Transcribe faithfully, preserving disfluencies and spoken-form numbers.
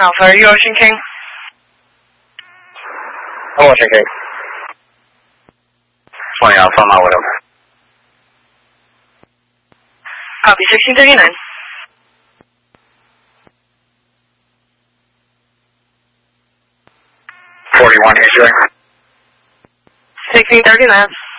Alpha, are you Ocean King? Ocean King. twenty Alpha, I'm out with him. Copy, sixteen thirty-nine. forty-one, Eastern. sixteen thirty-nine.